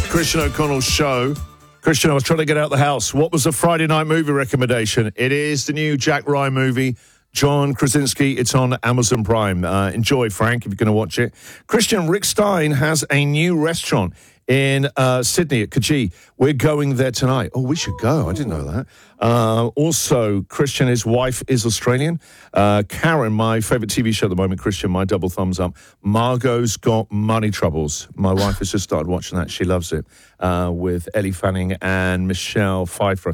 Christian O'Connell's show. Christian, I was trying to get out the house. What was the Friday night movie recommendation? It is the new Jack Ryan movie, John Krasinski. It's on Amazon Prime. Enjoy, Frank, if you're going to watch it. Christian, Rick Stein has a new restaurant in Sydney at Kajee. We're going there tonight. Oh, we should go. I didn't know that. Also, Christian, his wife is Australian. Karen, my favourite TV show at the moment, Christian, my double thumbs up. Margot's Got Money Troubles. My wife has just started watching that. She loves it. With Ellie Fanning and Michelle Pfeiffer.